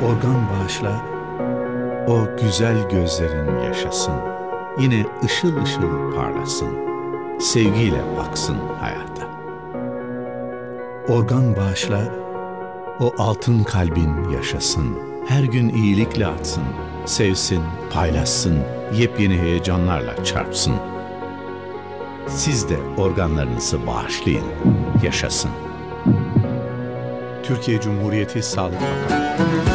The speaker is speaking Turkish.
Organ bağışla, o güzel gözlerin yaşasın. Yine ışıl ışıl parlasın. Sevgiyle baksın hayata. Organ bağışla, o altın kalbin yaşasın. Her gün iyilikle atsın. Sevsin, paylaşsın. Yepyeni heyecanlarla çarpsın. Siz de organlarınızı bağışlayın. Yaşasın. Türkiye Cumhuriyeti Sağlık Bakanlığı.